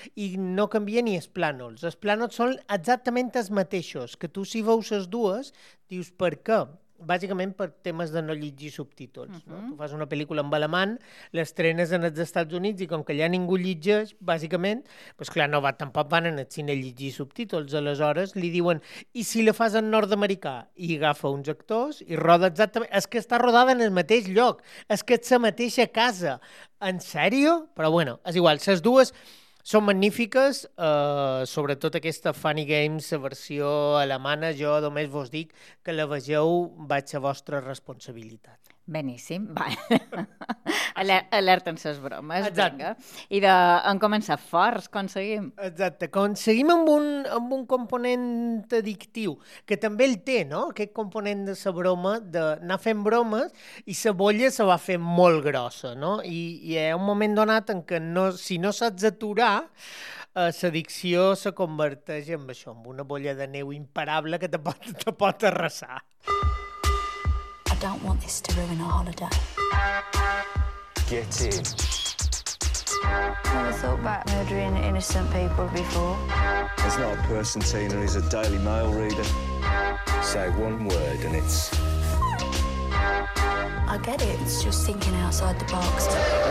i no canvia ni els plànols. Els plànols són exactament els mateixos, que tu si veus les dues, dius per què? Bàsicament per temes de no llegir subtítols. No? Tu fas una pel·lícula en alemany, l'estrenes en els Estats Units i com que allà ningú llegeix, bàsicament, doncs clar, tampoc van al cine a llegir subtítols. Aleshores li diuen, i si la fas en nord-americà? I agafa uns actors i roda exactament... És que està rodada en el mateix lloc, és que és la mateixa casa. En sèrio? Però bueno, és igual, les dues... Són magnífiques, sobretot aquesta Funny Games, la versió alemana, jo només vos dic que la vegeu, vaig a vostra responsabilitat. Beníssim, va. Alerta en ses bromes. Exacte. Vinga. I en començar forts, com seguim? Exacte, seguim amb un component addictiu, que també el té, no? Aquest component de la broma, d'anar fent bromes, i la bolla se va fer molt grossa, no? I hi ha un moment donat en què si no saps aturar, l'addicció se converteix en això, en una bolla de neu imparable que te pot arrasar. I don't want this to ruin our holiday. Get in. Never thought about murdering innocent people before. It's not a person, Tina. He's a Daily Mail reader. Say one word and it's... I get it, it's just thinking outside the box.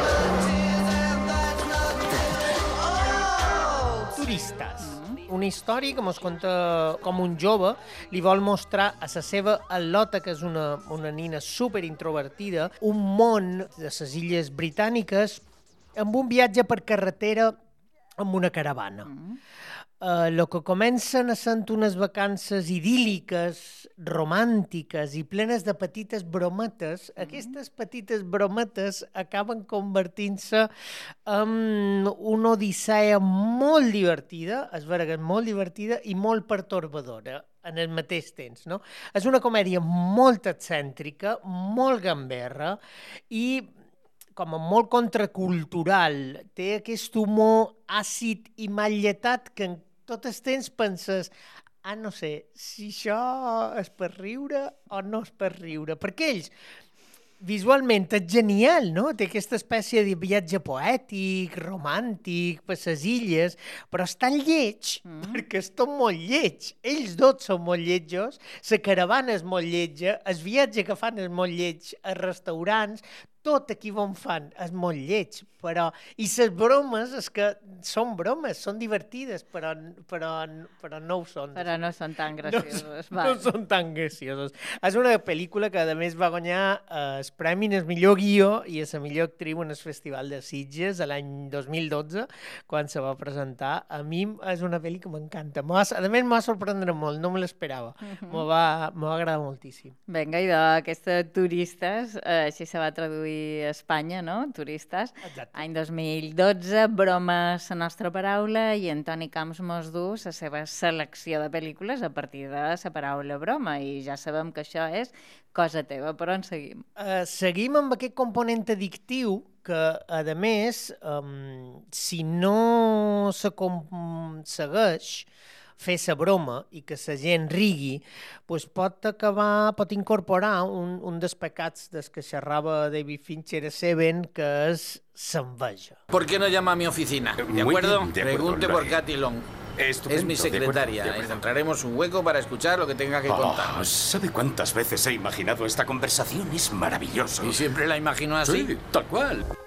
Turistes. Una història que mos conta com un jove li vol mostrar a la seva al·lota, que és una nina superintrovertida, un món de les illes britàniques amb un viatge per carretera amb una caravana. Lo que comencen sent unes vacances idíl·liques, romàntiques i plenes de petites brometes, aquestes petites brometes acaben convertint-se en una odissea molt divertida, és vera que és molt divertida i molt pertorbadora en el mateix temps, no? És una comèdia molt excèntrica, molt gamberra i com a molt contracultural, té aquest humor àcid i mal lletat que en tot el temps penses, no sé, si això és per riure o no és per riure, perquè ells visualment és genial, no? Té aquesta espècie de viatge poètic, romàntic, per les illes, però és tan lleig, perquè és tot molt lleig. Ells dos són molt lletjos, la caravana és molt lletja, el viatge que fan és molt lleig, els restaurants, tot aquí on fan és molt lleig, però... I les bromes és que són bromes, són divertides, però no ho són. Però no són tan gracioses. No són tan graciosos. És una pel·lícula que, a més, va guanyar el premi al millor guió i a la millor actriu en el Festival de Sitges l'any 2012, quan se va presentar. A mi és una pel·li que m'encanta. A més, m'ha sorprendre molt, no me l'esperava. M'ho va agradar moltíssim. Vinga, i d'aquestes turistes, així se va traduir a Espanya, no? Turistes. Exacte. Any 2012, broma la nostra paraula, i Antoni Camps mos du la seva selecció de pel·lícules a partir de la paraula broma, i ja sabem que això és cosa teva. Per on seguim? Seguim amb aquest component addictiu que, a més, si no s'aconsegueix fer la broma i que la gent rigui, doncs pot incorporar un dels pecats des que xerrava David Fincher a Seven, que és l'enveja. ¿Por qué no llama a mi oficina? ¿De acuerdo? Pregunte por Katy Long. Estupendo, es mi secretaria. de acuerdo. Encontraremos un hueco para escuchar lo que tenga que contar. ¿Sabe cuántas veces he imaginado esta conversación? Es maravilloso. ¿Y siempre la imagino así? Sí, tal cual.